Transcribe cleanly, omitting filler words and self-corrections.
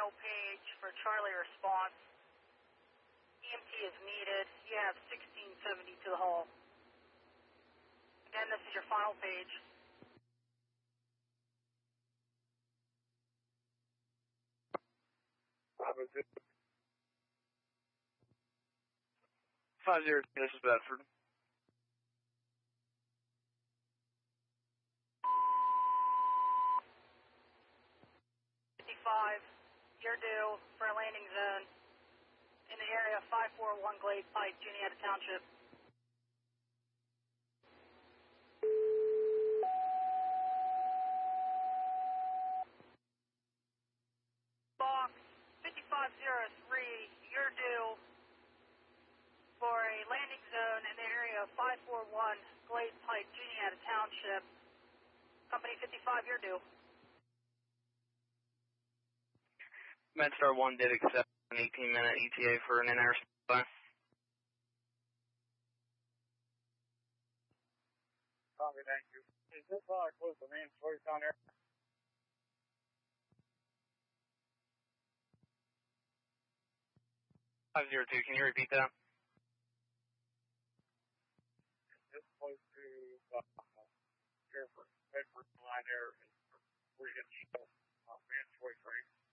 file page for Charlie response. EMT is needed. You have 1670 to the hull. Again, this is your file page. Bravo 50, this is Bedford. 55, you're due for a landing zone in the area 541 Glade Pike, Juniata Township. Box 5503, you're due for a landing zone in the area 541 Glade Pike, Juniata Township. Company 55, you're due. MedStar 1 did accept an 18-minute ETA for an in-air supply. Copy, thank you. Is this close to main choice on there? Can you repeat that? Is this close to Bedford line there? Where you get main choice, right?